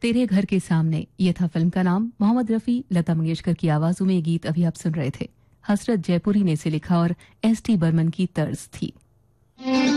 तेरे घर के सामने, ये था फिल्म का नाम। मोहम्मद रफी, लता मंगेशकर की आवाजों में ये गीत अभी आप सुन रहे थे। हसरत जयपुरी ने इसे लिखा और एस टी बर्मन की तर्ज थी।